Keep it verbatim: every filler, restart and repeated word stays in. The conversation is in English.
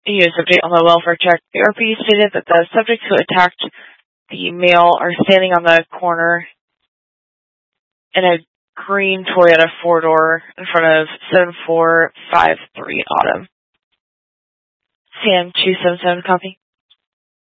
U S update on the welfare check. The R P stated that the subjects who attacked the male are standing on the corner in a green Toyota four-door in front of seven four five three Autumn. Sam two seven seven, copy.